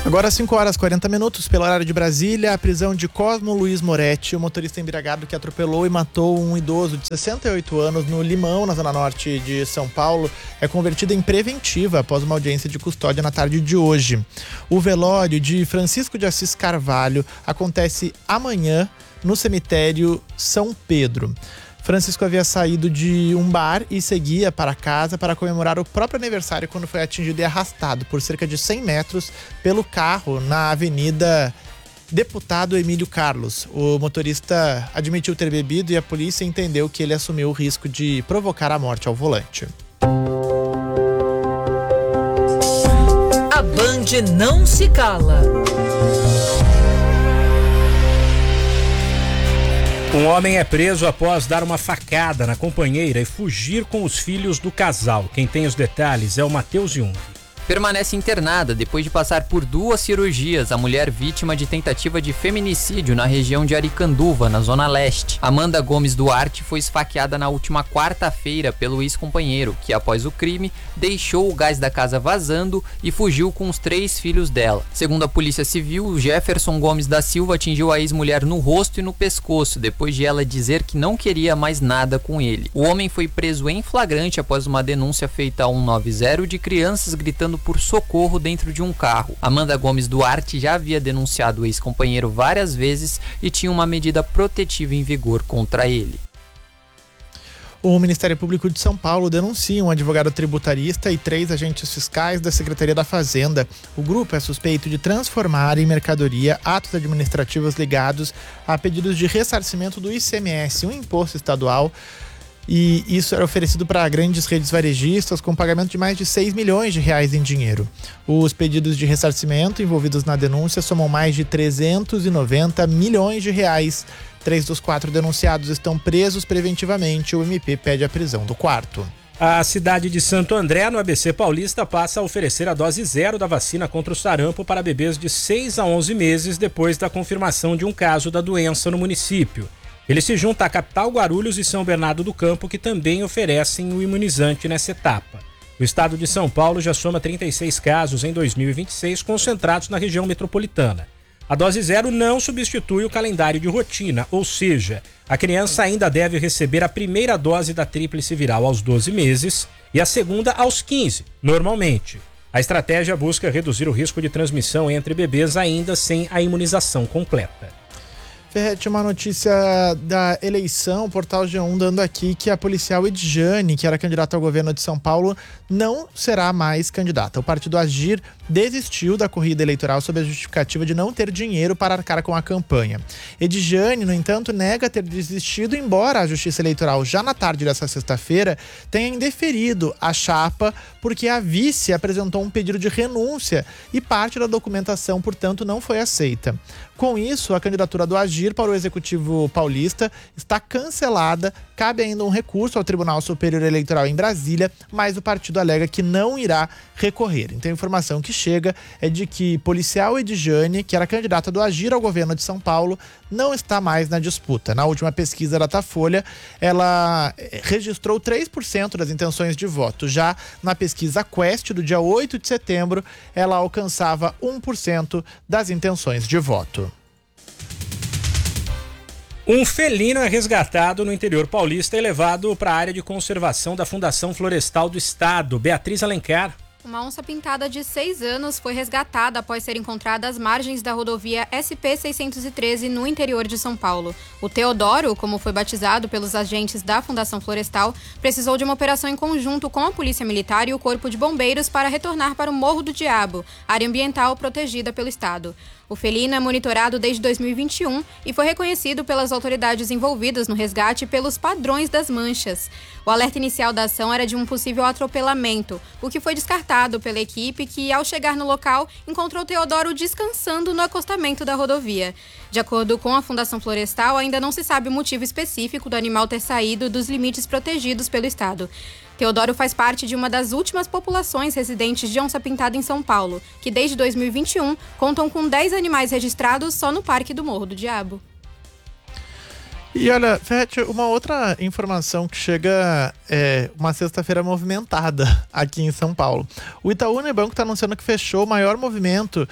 Agora 5h40, pelo horário de Brasília, a prisão de Cosmo Luiz Moretti, o motorista embriagado que atropelou e matou um idoso de 68 anos no Limão, na zona norte de São Paulo, é convertida em preventiva após uma audiência de custódia na tarde de hoje. O velório de Francisco de Assis Carvalho acontece amanhã no cemitério São Pedro. Francisco havia saído de um bar e seguia para casa para comemorar o próprio aniversário quando foi atingido e arrastado por cerca de 100 metros pelo carro na Avenida Deputado Emílio Carlos. O motorista admitiu ter bebido e a polícia entendeu que ele assumiu o risco de provocar a morte ao volante. A Band não se cala. Um homem é preso após dar uma facada na companheira e fugir com os filhos do casal. Quem tem os detalhes é o Matheus Jung. Permanece internada depois de passar por 2 cirurgias. A mulher vítima de tentativa de feminicídio na região de Aricanduva, na Zona Leste. Amanda Gomes Duarte foi esfaqueada na última quarta-feira pelo ex-companheiro, que após o crime deixou o gás da casa vazando e fugiu com os 3 filhos dela. Segundo a Polícia Civil, Jefferson Gomes da Silva atingiu a ex-mulher no rosto e no pescoço, depois de ela dizer que não queria mais nada com ele. O homem foi preso em flagrante após uma denúncia feita ao 190 de crianças gritando por socorro dentro de um carro. Amanda Gomes Duarte já havia denunciado o ex-companheiro várias vezes e tinha uma medida protetiva em vigor contra ele. O Ministério Público de São Paulo denuncia um advogado tributarista e 3 agentes fiscais da Secretaria da Fazenda. O grupo é suspeito de transformar em mercadoria atos administrativos ligados a pedidos de ressarcimento do ICMS, um imposto estadual. E isso era oferecido para grandes redes varejistas com pagamento de mais de 6 milhões de reais em dinheiro. Os pedidos de ressarcimento envolvidos na denúncia somam mais de 390 milhões de reais. 3 dos 4 denunciados estão presos preventivamente. O MP pede a prisão do 4º. A cidade de Santo André, no ABC Paulista, passa a oferecer a dose 0 da vacina contra o sarampo para bebês de 6 a 11 meses depois da confirmação de um caso da doença no município. Ele se junta à capital, Guarulhos e São Bernardo do Campo, que também oferecem o imunizante nessa etapa. O estado de São Paulo já soma 36 casos em 2026, concentrados na região metropolitana. A dose 0 não substitui o calendário de rotina, ou seja, a criança ainda deve receber a primeira dose da tríplice viral aos 12 meses e a segunda aos 15, normalmente. A estratégia busca reduzir o risco de transmissão entre bebês ainda sem a imunização completa. Ferretti, uma notícia da eleição, o Portal G1 dando aqui que a policial Edjane, que era candidata ao governo de São Paulo, não será mais candidata. O partido Agir desistiu da corrida eleitoral sob a justificativa de não ter dinheiro para arcar com a campanha. Edjane, no entanto, nega ter desistido, embora a Justiça Eleitoral, já na tarde dessa sexta-feira, tenha indeferido a chapa porque a vice apresentou um pedido de renúncia e parte da documentação, portanto, não foi aceita. Com isso, a candidatura do Agir para o Executivo Paulista está cancelada. Cabe ainda um recurso ao Tribunal Superior Eleitoral em Brasília, mas o partido alega que não irá recorrer. Então a informação que chega é de que policial Edjane, que era candidata do Agir ao governo de São Paulo, não está mais na disputa. Na última pesquisa da Datafolha, ela registrou 3% das intenções de voto. Já na pesquisa Quest, do dia 8 de setembro, ela alcançava 1% das intenções de voto. Um felino é resgatado no interior paulista e levado para a área de conservação da Fundação Florestal do Estado. Beatriz Alencar. Uma onça pintada de 6 anos foi resgatada após ser encontrada às margens da rodovia SP-613 no interior de São Paulo. O Teodoro, como foi batizado pelos agentes da Fundação Florestal, precisou de uma operação em conjunto com a Polícia Militar e o Corpo de Bombeiros para retornar para o Morro do Diabo, área ambiental protegida pelo Estado. O felino é monitorado desde 2021 e foi reconhecido pelas autoridades envolvidas no resgate pelos padrões das manchas. O alerta inicial da ação era de um possível atropelamento, o que foi descartado pela equipe que, ao chegar no local, encontrou Teodoro descansando no acostamento da rodovia. De acordo com a Fundação Florestal, ainda não se sabe o motivo específico do animal ter saído dos limites protegidos pelo Estado. Teodoro faz parte de uma das últimas populações residentes de onça-pintada em São Paulo, que desde 2021 contam com 10 animais registrados só no Parque do Morro do Diabo. E olha, Fete, uma outra informação que chega uma sexta-feira movimentada aqui em São Paulo. O Itaú Unibanco está anunciando que fechou o maior movimento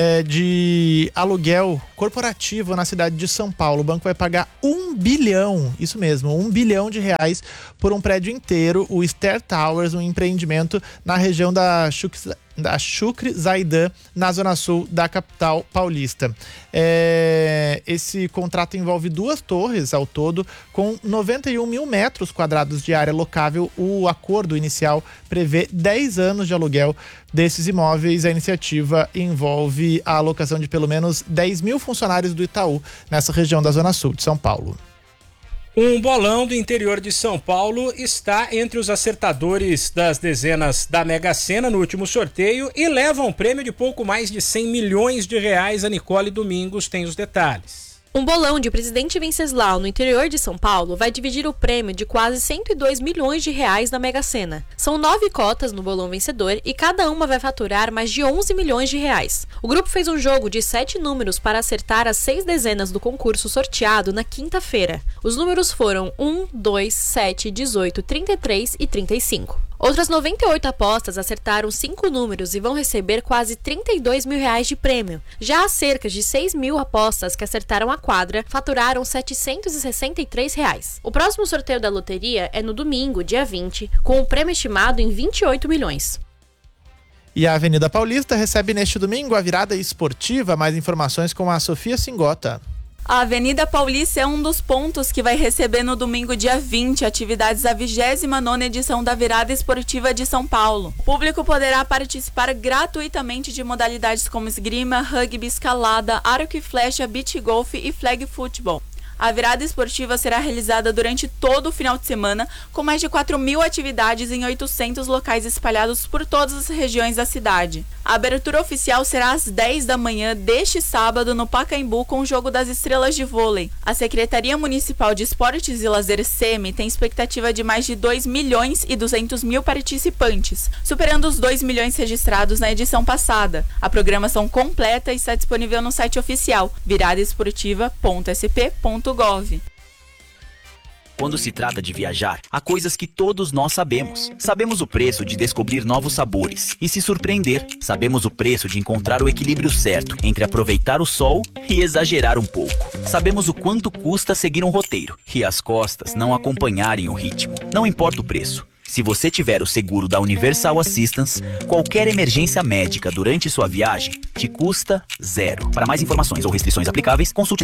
de aluguel corporativo na cidade de São Paulo. O banco vai pagar 1 bilhão, isso mesmo, 1 bilhão de reais por um prédio inteiro, o Stair Towers, um empreendimento na região da Chucre Zaidan, na zona sul da capital paulista. Esse contrato envolve 2 torres ao todo, com 91 mil metros quadrados de área locável. O acordo inicial prevê 10 anos de aluguel desses imóveis. A iniciativa envolve a alocação de pelo menos 10 mil funcionários do Itaú nessa região da zona sul de São Paulo. Um bolão do interior de São Paulo está entre os acertadores das dezenas da Mega Sena no último sorteio e leva um prêmio de pouco mais de 100 milhões de reais. A Nicole Domingos tem os detalhes. Um bolão de Presidente Venceslau no interior de São Paulo vai dividir o prêmio de quase 102 milhões de reais na Mega Sena. São 9 cotas no bolão vencedor e cada uma vai faturar mais de 11 milhões de reais. O grupo fez um jogo de 7 números para acertar as 6 dezenas do concurso sorteado na quinta-feira. Os números foram 1, 2, 7, 18, 33 e 35. Outras 98 apostas acertaram 5 números e vão receber quase 32 mil reais de prêmio. Já as cerca de 6 mil apostas que acertaram a quadra faturaram 763 reais. O próximo sorteio da loteria é no domingo, dia 20, com o prêmio estimado em 28 milhões. E a Avenida Paulista recebe neste domingo a virada esportiva. Mais informações com a Sofia Singota. A Avenida Paulista é um dos pontos que vai receber no domingo, dia 20, atividades da 29ª edição da Virada Esportiva de São Paulo. O público poderá participar gratuitamente de modalidades como esgrima, rugby, escalada, arco e flecha, beach golf e flag football. A virada esportiva será realizada durante todo o final de semana, com mais de 4.000 atividades em 800 locais espalhados por todas as regiões da cidade. A abertura oficial será às 10 da manhã deste sábado no Pacaembu, com o Jogo das Estrelas de vôlei. A Secretaria Municipal de Esportes e Lazer SEMI tem expectativa de mais de 2 milhões e 200 mil participantes, superando os 2 milhões registrados na edição passada. A programação completa está disponível no site oficial viradaesportiva.sp.gov. Quando se trata de viajar, há coisas que todos nós sabemos. Sabemos o preço de descobrir novos sabores e se surpreender. Sabemos o preço de encontrar o equilíbrio certo entre aproveitar o sol e exagerar um pouco. Sabemos o quanto custa seguir um roteiro e as costas não acompanharem o ritmo. Não importa o preço. Se você tiver o seguro da Universal Assistance, qualquer emergência médica durante sua viagem te custa 0. Para mais informações ou restrições aplicáveis, consulte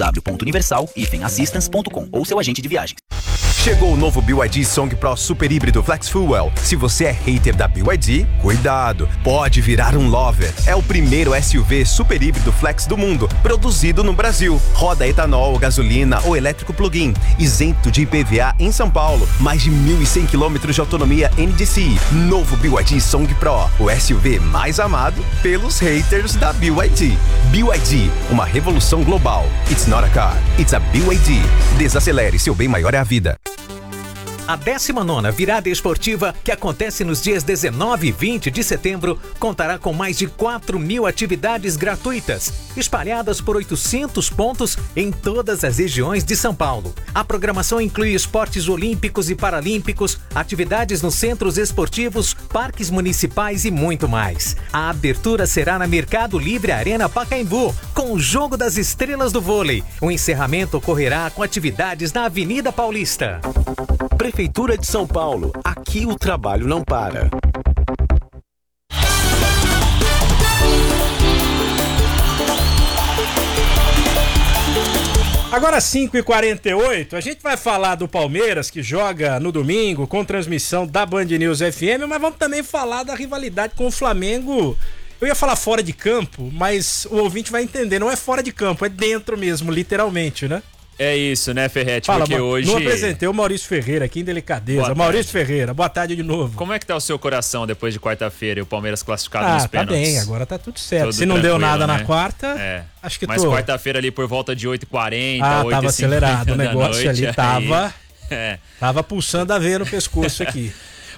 www.universal-assistance.com ou seu agente de viagens. Chegou o novo BYD Song Pro Super Híbrido Flex Fuel. Se você é hater da BYD, cuidado, pode virar um lover. É o primeiro SUV super híbrido flex do mundo, produzido no Brasil. Roda etanol, gasolina ou elétrico plug-in, isento de IPVA em São Paulo. Mais de 1.100 km de autonomia NDCi. Novo BYD Song Pro, o SUV mais amado pelos haters da BYD. BYD, uma revolução global. It's not a car, it's a BYD. Desacelere, seu bem maior é a vida. A 19ª Virada Esportiva, que acontece nos dias 19 e 20 de setembro, contará com mais de 4.000 atividades gratuitas, espalhadas por 800 pontos em todas as regiões de São Paulo. A programação inclui esportes olímpicos e paralímpicos, atividades nos centros esportivos, parques municipais e muito mais. A abertura será na Mercado Livre Arena Pacaembu, com o Jogo das Estrelas do Vôlei. O encerramento ocorrerá com atividades na Avenida Paulista. Prefeitura de São Paulo. Aqui o trabalho não para. Agora 5h48, a gente vai falar do Palmeiras, que joga no domingo com transmissão da Band News FM, mas vamos também falar da rivalidade com o Flamengo. Eu ia falar fora de campo, mas o ouvinte vai entender, não é fora de campo, é dentro mesmo, literalmente, né? É isso, né, Ferretti? Fala, porque hoje... Não apresentei o Maurício Ferreira aqui em delicadeza. Maurício Ferreira, boa tarde de novo. Como é que tá o seu coração depois de quarta-feira e o Palmeiras classificado nos pênaltis? Tá bem, agora tá tudo certo. Tudo Se não deu nada, né, na quarta, acho que mas quarta-feira ali por volta de 8h40, 8h50 tava acelerado o negócio noite, ali, tava pulsando a veia no pescoço aqui.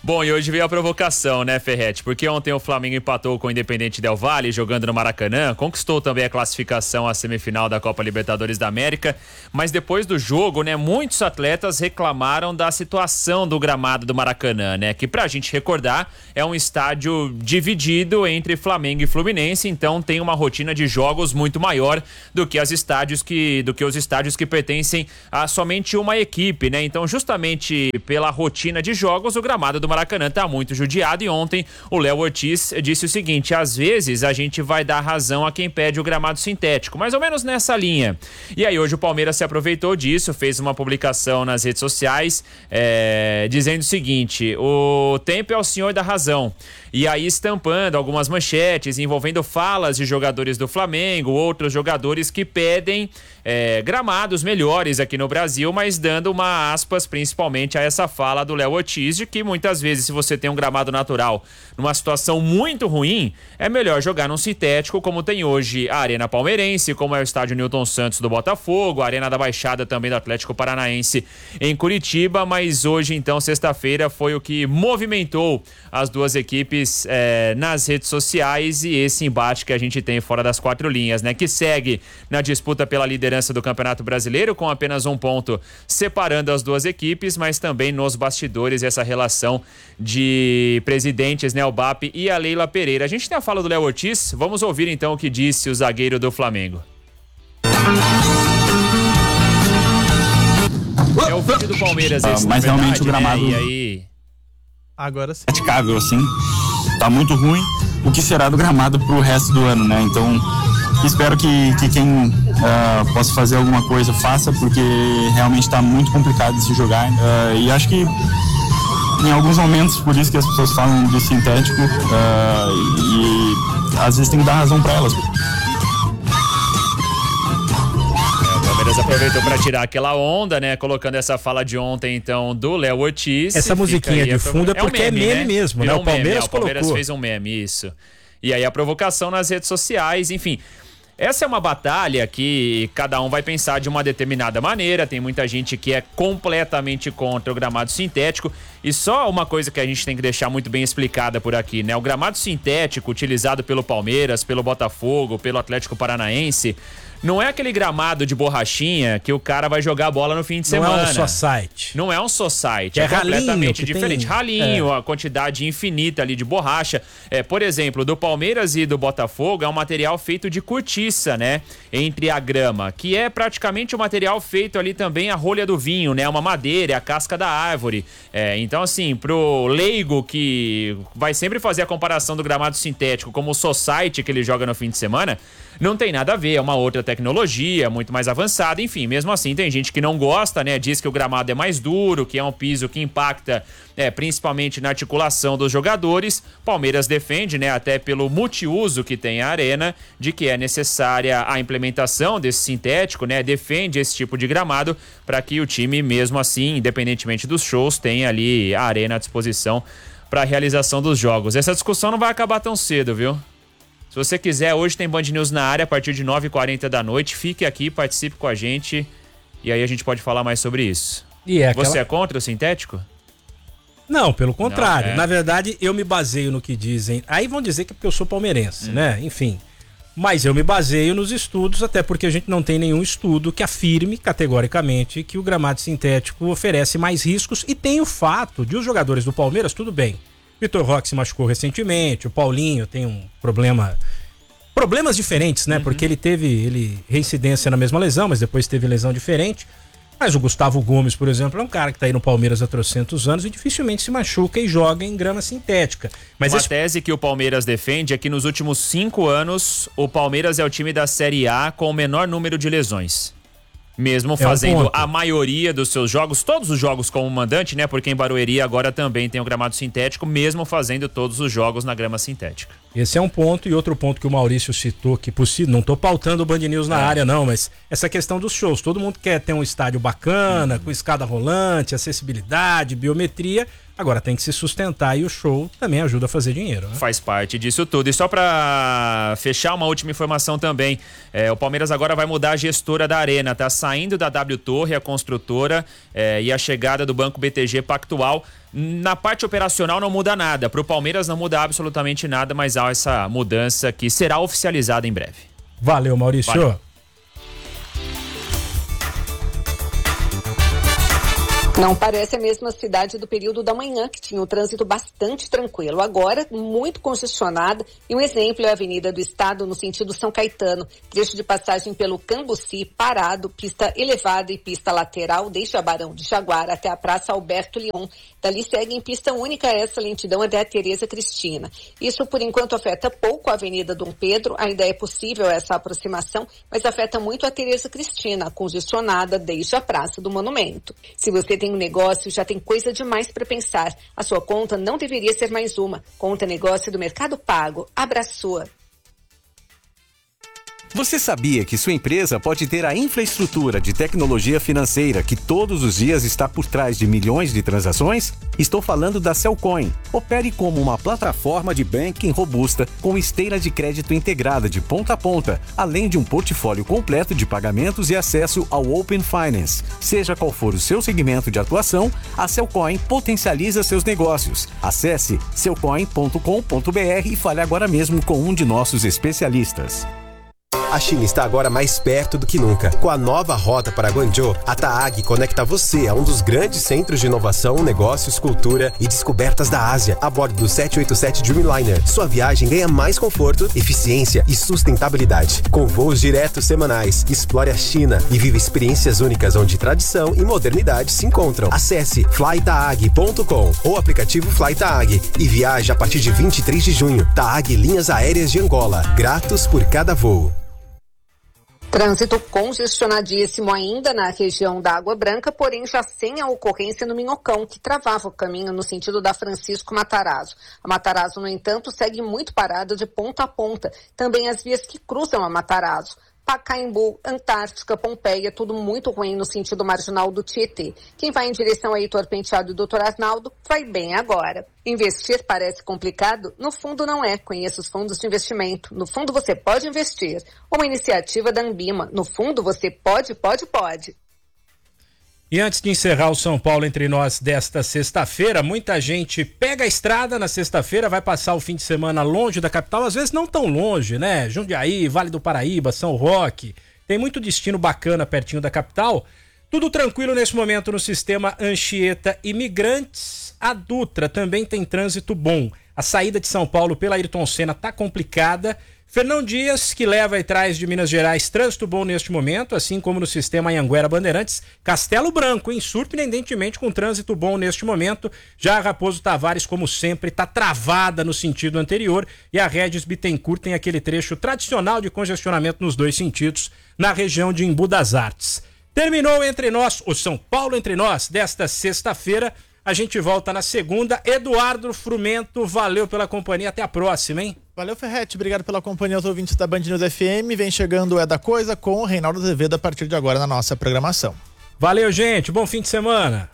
Bom, e hoje veio a provocação, né, Ferretti? Porque ontem o Flamengo empatou com o Independente Del Valle, jogando no Maracanã, conquistou também a classificação à semifinal da Copa Libertadores da América, mas depois do jogo, né, muitos atletas reclamaram da situação do gramado do Maracanã, né, que pra gente recordar, é um estádio dividido entre Flamengo e Fluminense, então tem uma rotina de jogos muito maior do que os estádios que pertencem a somente uma equipe, né? Então, justamente pela rotina de jogos, o gramado do Maracanã tá muito judiado, e ontem o Léo Ortiz disse o seguinte: às vezes a gente vai dar razão a quem pede o gramado sintético, mais ou menos nessa linha. E aí hoje o Palmeiras se aproveitou disso, fez uma publicação nas redes sociais dizendo o seguinte: o tempo é o senhor da razão. E aí estampando algumas manchetes envolvendo falas de jogadores do Flamengo, outros jogadores que pedem gramados melhores aqui no Brasil, mas dando uma aspas principalmente a essa fala do Léo Ortiz, de que muitas vezes, se você tem um gramado natural numa situação muito ruim, é melhor jogar num sintético, como tem hoje a Arena Palmeirense, como é o estádio Newton Santos do Botafogo, a Arena da Baixada também do Atlético Paranaense em Curitiba. Mas hoje, então, sexta-feira, foi o que movimentou as duas equipes nas redes sociais, e esse embate que a gente tem fora das quatro linhas, né, que segue na disputa pela liderança do Campeonato Brasileiro, com apenas um ponto separando as duas equipes, mas também nos bastidores essa relação de presidentes, né, o BAP e a Leila Pereira. A gente tem a fala do Léo Ortiz, vamos ouvir então o que disse o zagueiro do Flamengo. É o vídeo do Palmeiras esse, mas verdade, realmente o gramado, né? E aí... Agora sim. praticável, assim, tá muito ruim. O que será do gramado pro resto do ano, né? Então, espero que quem possa fazer alguma coisa faça, porque realmente tá muito complicado de se jogar. E acho que em alguns momentos, por isso que as pessoas falam de sintético, e às vezes tem que dar razão para elas. O Palmeiras aproveitou para tirar aquela onda, né? Colocando essa fala de ontem, então, do Léo Ortiz. Essa musiquinha de fundo é porque é meme, né? Mesmo, né? O Palmeiras colocou. O Palmeiras fez um meme, isso. E aí a provocação nas redes sociais, enfim. Essa é uma batalha que cada um vai pensar de uma determinada maneira. Tem muita gente que é completamente contra o gramado sintético. E só uma coisa que a gente tem que deixar muito bem explicada por aqui, né? O gramado sintético utilizado pelo Palmeiras, pelo Botafogo, pelo Atlético Paranaense, não é aquele gramado de borrachinha que o cara vai jogar a bola no fim de semana. Não é um society. Não é um society. É completamente ralinho, diferente. Ralinho, a quantidade infinita ali de borracha. Por exemplo, do Palmeiras e do Botafogo é um material feito de cortiça, né? Entre a grama, que é praticamente o material feito ali também a rolha do vinho, né? Uma madeira, é a casca da árvore. Então, assim, pro leigo que vai sempre fazer a comparação do gramado sintético como o society que ele joga no fim de semana, não tem nada a ver, é uma outra tecnologia, muito mais avançada, enfim, mesmo assim tem gente que não gosta, né, diz que o gramado é mais duro, que é um piso que impacta principalmente na articulação dos jogadores. Palmeiras defende, né, até pelo multiuso que tem a arena, de que é necessária a implementação desse sintético, né, defende esse tipo de gramado para que o time, mesmo assim, independentemente dos shows, tenha ali a arena à disposição para a realização dos jogos. Essa discussão não vai acabar tão cedo, viu? Se você quiser, hoje tem Band News na área a partir de 9h40 da noite. Fique aqui, participe com a gente e aí a gente pode falar mais sobre isso. Você é contra o sintético? Não, pelo contrário. Não, Na verdade, eu me baseio no que dizem. Aí vão dizer que é porque eu sou palmeirense, né? Enfim. Mas eu me baseio nos estudos, até porque a gente não tem nenhum estudo que afirme categoricamente que o gramado sintético oferece mais riscos. E tem o fato de os jogadores do Palmeiras, tudo bem. Vitor Roque se machucou recentemente, o Paulinho tem um problemas diferentes, né? Porque ele reincidência na mesma lesão, mas depois teve lesão diferente. Mas o Gustavo Gomes, por exemplo, é um cara que tá aí no Palmeiras há trocentos anos e dificilmente se machuca e joga em grama sintética. Mas uma tese que o Palmeiras defende é que nos últimos 5 anos o Palmeiras é o time da Série A com o menor número de lesões. Mesmo fazendo a maioria dos seus jogos, todos os jogos como mandante, né? Porque em Barueri agora também tem o gramado sintético, mesmo fazendo todos os jogos na grama sintética. Esse é um ponto, e outro ponto que o Maurício citou, que possível, não tô pautando o Band News na área não, mas essa questão dos shows, todo mundo quer ter um estádio bacana, com escada rolante, acessibilidade, biometria, Agora tem que se sustentar e o show também ajuda a fazer dinheiro, né? Faz parte disso tudo. E só para fechar, uma última informação também. O Palmeiras agora vai mudar a gestora da Arena. Tá saindo da W Torre, a construtora, e a chegada do Banco BTG Pactual. Na parte operacional não muda nada. Para o Palmeiras não muda absolutamente nada, mas há essa mudança que será oficializada em breve. Valeu, Maurício. Valeu. Não parece a mesma cidade do período da manhã, que tinha o trânsito bastante tranquilo. Agora, muito congestionada. E um exemplo é a Avenida do Estado, no sentido São Caetano. Trecho de passagem pelo Cambuci, parado, pista elevada e pista lateral, desde a Barão de Jaguar até a Praça Alberto Leon. Dali segue em pista única essa lentidão até a Tereza Cristina. Isso, por enquanto, afeta pouco a Avenida Dom Pedro. Ainda é possível essa aproximação, mas afeta muito a Tereza Cristina, congestionada desde a Praça do Monumento. Se você tem um negócio, já tem coisa demais para pensar. A sua conta não deveria ser mais uma. Conta negócio do Mercado Pago. Abra a sua. Você sabia que sua empresa pode ter a infraestrutura de tecnologia financeira que todos os dias está por trás de milhões de transações? Estou falando da Cellcoin. Opere como uma plataforma de banking robusta com esteira de crédito integrada de ponta a ponta, além de um portfólio completo de pagamentos e acesso ao Open Finance. Seja qual for o seu segmento de atuação, a Cellcoin potencializa seus negócios. Acesse cellcoin.com.br e fale agora mesmo com um de nossos especialistas. A China está agora mais perto do que nunca. Com a nova rota para Guangzhou, a TAAG conecta você a um dos grandes centros de inovação, negócios, cultura e descobertas da Ásia, a bordo do 787 Dreamliner. Sua viagem ganha mais conforto, eficiência e sustentabilidade. Com voos diretos semanais, explore a China e viva experiências únicas onde tradição e modernidade se encontram. Acesse flytaag.com ou aplicativo FlyTaag e viaje a partir de 23 de junho. TAAG Linhas Aéreas de Angola. Gratos por cada voo. Trânsito congestionadíssimo ainda na região da Água Branca, porém já sem a ocorrência no Minhocão, que travava o caminho no sentido da Francisco Matarazzo. A Matarazzo, no entanto, segue muito parada de ponta a ponta. Também as vias que cruzam a Matarazzo. Pacaembu, Antártica, Pompeia, tudo muito ruim no sentido marginal do Tietê. Quem vai em direção a Heitor Penteado e Dr. Arnaldo vai bem agora. Investir parece complicado? No fundo não é. Conheça os fundos de investimento. No fundo você pode investir. Uma iniciativa da Ambima. No fundo você pode. E antes de encerrar o São Paulo Entre Nós desta sexta-feira, muita gente pega a estrada na sexta-feira, vai passar o fim de semana longe da capital, às vezes não tão longe, né? Jundiaí, Vale do Paraíba, São Roque, tem muito destino bacana pertinho da capital. Tudo tranquilo nesse momento no sistema Anchieta Imigrantes. A Dutra também tem trânsito bom. A saída de São Paulo pela Ayrton Senna tá complicada. Fernão Dias, que leva e traz de Minas Gerais, trânsito bom neste momento, assim como no sistema Anhanguera Bandeirantes. Castelo Branco, surpreendentemente com trânsito bom neste momento. Já a Raposo Tavares, como sempre, está travada no sentido anterior, e a Regis Bittencourt tem aquele trecho tradicional de congestionamento nos dois sentidos, na região de Embu das Artes. Terminou Entre Nós, o São Paulo Entre Nós, desta sexta-feira. A gente volta na segunda. Eduardo Frumento, valeu pela companhia. Até a próxima, hein? Valeu, Ferretti. Obrigado pela companhia aos ouvintes da Band News FM. Vem chegando É da Coisa com o Reinaldo Azevedo a partir de agora na nossa programação. Valeu, gente. Bom fim de semana.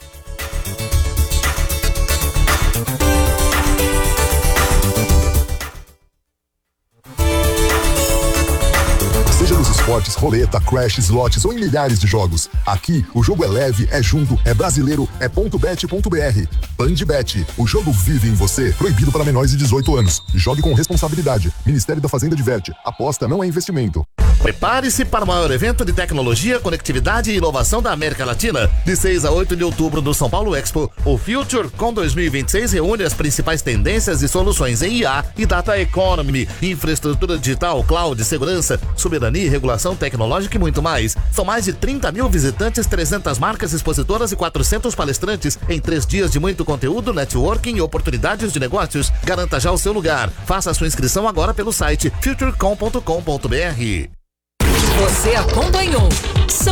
Seja nos esportes, roleta, crash, slots ou em milhares de jogos. Aqui, o jogo é leve, é junto, é brasileiro, é .bet.br. Bandbet, o jogo vive em você. Proibido para menores de 18 anos. Jogue com responsabilidade. Ministério da Fazenda diverte. Aposta não é investimento. Prepare-se para o maior evento de tecnologia, conectividade e inovação da América Latina. De 6 a 8 de outubro no São Paulo Expo, o FutureCon 2026 reúne as principais tendências e soluções em IA e Data Economy, infraestrutura digital, cloud, segurança, soberania e regulação tecnológica e muito mais. São mais de 30 mil visitantes, 300 marcas expositoras e 400 palestrantes em 3 dias de muito conteúdo, networking e oportunidades de negócios. Garanta já o seu lugar. Faça a sua inscrição agora pelo site futurecon.com.br. Você acompanhou